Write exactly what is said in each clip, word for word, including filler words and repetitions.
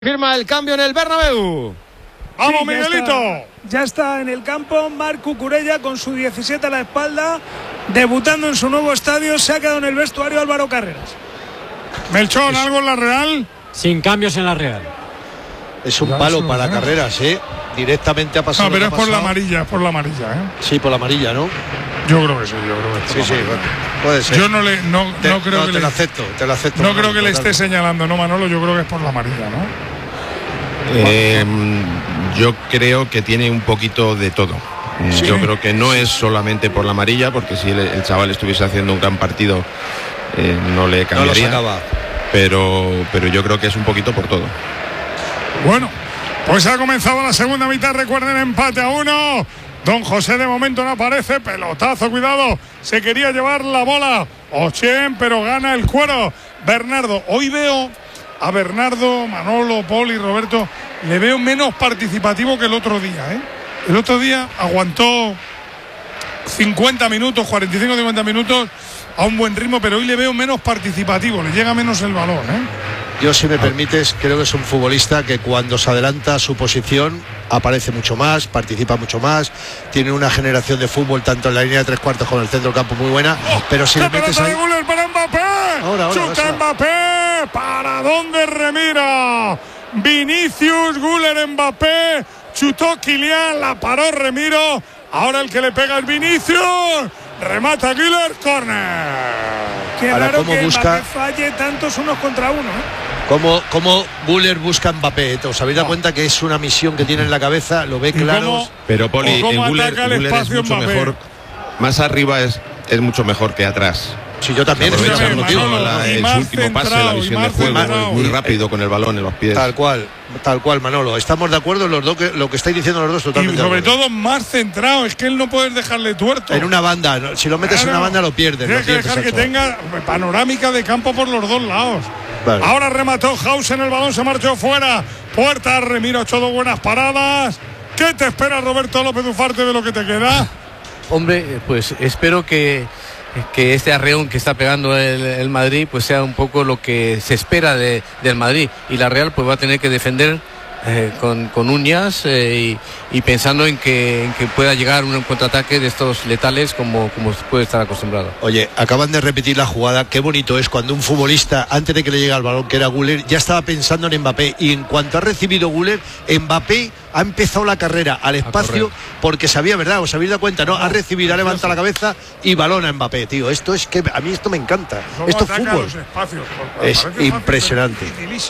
Firma el cambio en el Bernabéu. ¡Vamos, sí, ya Miguelito! Está, ya está en el campo Marc Cucurella con su diecisiete a la espalda, debutando en su nuevo estadio. Se ha quedado en el vestuario Álvaro Carreras. Melchón, es... ¿algo en la Real? Sin cambios en la Real. Es un ya palo para ¿eh? Carreras, ¿eh? Directamente ha pasado. No, pero es por la amarilla, es por la amarilla, ¿eh? Sí, por la amarilla, ¿no? Yo creo que sí, yo creo que es por sí, la sí, bueno, puede ser. Yo no le, no, te, no creo no, que te le, lo acepto, te lo acepto. No Manolo, creo que le total. esté señalando, no, Manolo, yo creo que es por la amarilla, ¿no? Eh, yo creo que tiene un poquito de todo. Sí. Yo creo que no es solamente por la amarilla, porque si el, el chaval estuviese haciendo un gran partido, eh, no le cambiaría. No lo pero, pero yo creo que es un poquito por todo. Bueno, pues ha comenzado la segunda mitad. Recuerden, empate a uno. Don José de momento no aparece. Pelotazo, cuidado. Se quería llevar la bola Ochen, pero gana el cuero Bernardo. Hoy veo a Bernardo, Manolo, Poli, Roberto, le veo menos participativo que el otro día, ¿eh? El otro día aguantó cincuenta minutos, cuarenta y cinco, cincuenta minutos a un buen ritmo, pero hoy le veo menos participativo, le llega menos el balón, ¿eh? Yo, si me permites, creo que es un futbolista que cuando se adelanta a su posición aparece mucho más, participa mucho más, tiene una generación de fútbol tanto en la línea de tres cuartos como en el centro del campo muy buena, oh, pero si le metes ahí... para Mbappé. Ahora, ahora, ¡Chuta eso. Mbappé! ¿Para dónde remira? Vinicius, Güler, Mbappé, chutó Kylian, la paró Remiro, ahora el que le pega es Vinicius, remata Güler, córner. Qué ahora, raro ¿cómo que busca... Mbappé falle tantos unos contra uno, ¿eh? Como, como Güler busca a Mbappé, ¿os habéis dado cuenta que es una misión que tiene en la cabeza? Lo ve claro. Pero Poli, en Güler, Güler es mucho Mbappé. mejor. Más arriba es, es mucho mejor que atrás. Sí, yo también. Aprovecha Escúchame, mucho Manolo, la, el más último centrado, pase, la visión de juego, centrado. es muy rápido con el balón en los pies. Tal cual, tal cual, Manolo. Estamos de acuerdo en los dos, que, lo que estáis diciendo los dos totalmente. Y sobre todo más centrado, es que él no puedes dejarle tuerto. En una banda, ¿no? Si lo metes claro, en una banda lo pierdes. Tienes que dejar que tenga panorámica de campo por los dos lados. Vale. Ahora remató Hausen, el balón se marchó fuera. Puerta, Remiro, ocho dos buenas paradas. ¿Qué te espera, Roberto López Ufarte, de lo que te queda? Hombre, pues espero que, que este arreón que está pegando el, el Madrid pues sea un poco lo que se espera de, del Madrid, y la Real pues va a tener que defender eh, con, con uñas eh, y, y pensando en que, en que pueda llegar un contraataque de estos letales como, como puede estar acostumbrado. Oye, acaban de repetir la jugada. Qué bonito es cuando un futbolista, antes de que le llegue el balón, que era Güler, ya estaba pensando en Mbappé, y en cuanto ha recibido Güler, Mbappé ha empezado la carrera al espacio porque sabía, ¿verdad? ¿Os habéis dado cuenta? No, ha recibido, ha levantado la cabeza y balón a Mbappé, tío. Esto es que a mí esto me encanta. Esto es fútbol. Espacios, es impresionante.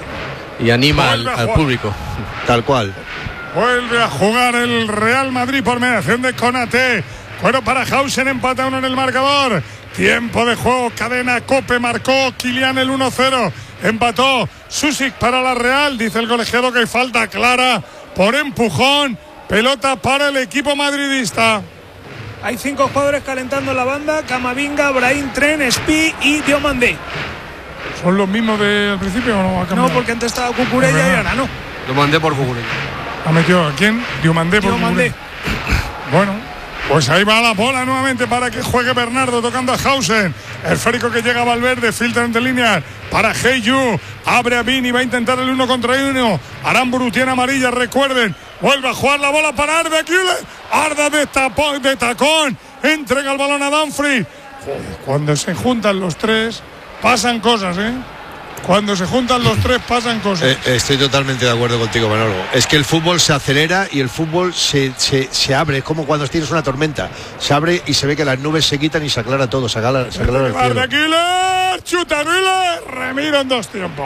Y anima al, al público. Tal cual. Vuelve a jugar el Real Madrid por mediación de Konaté. Cuero para Hausen, empata uno en el marcador. Tiempo de juego, cadena Cope, marcó Kylian el uno cero. Empató Susic para la Real. Dice el colegiado que hay falta clara por empujón. Pelota para el equipo madridista. Hay cinco jugadores calentando la banda: Camavinga, Brahim, Tren, Spi y Diomandé. ¿Son los mismos del principio o no? No, porque antes estaba Cucurella y ahora no. Diomandé por Cucurella. ¿Ha metido a quién? Diomandé por Diomandé. Bueno, pues ahí va la bola nuevamente para que juegue Bernardo, tocando a Hausen. El esférico que llega a Valverde, filtra entre líneas para Heyu. Abre a Vini, va a intentar el uno contra uno. Aramburu tiene amarilla, recuerden. Vuelve a jugar la bola para Arda Güler. Arda de, tapón, de tacón. Entrega el balón a Dumfries. Cuando se juntan los tres, pasan cosas, ¿eh? Cuando se juntan los tres pasan cosas. Eh, estoy totalmente de acuerdo contigo, Manolo. Es que el fútbol se acelera y el fútbol se, se, se abre. Es como cuando tienes una tormenta. Se abre y se ve que las nubes se quitan y se aclara todo. Se aclara, se aclara el cielo. Arda Güler, chuta Güler, Remiro en dos tiempos.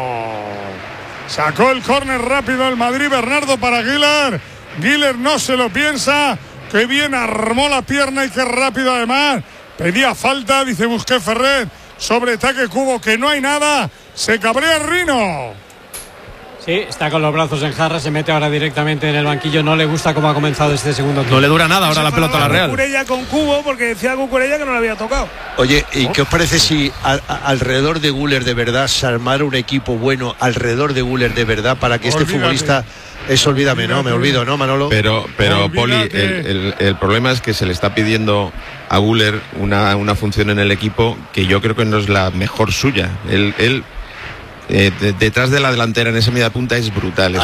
Sacó el córner rápido el Madrid, Bernardo para Güler. Güler no se lo piensa. Qué bien armó la pierna y qué rápido además. Pedía falta, dice Busquets Ferrer. Sobre ataque Cubo, que no hay nada. Se cabrea el Rino. Sí, está con los brazos en jarra, se mete ahora directamente en el banquillo. No le gusta cómo ha comenzado este segundo tiempo. No le dura nada ahora la pelota a la Real. Cucurella con Cubo, porque decía Cucurella que no le había tocado. Oye, ¿y qué os parece si a, a, alrededor de Güler de verdad se armara un equipo bueno alrededor de Güler de verdad para que este Olvídate. futbolista... Eso olvídame, ¿no? Me olvido, ¿no, Manolo? Pero, pero Poli, el, el, el problema es que se le está pidiendo a Güler una, una función en el equipo que yo creo que no es la mejor suya. Él, él eh, de, detrás de la delantera en esa media punta es brutal.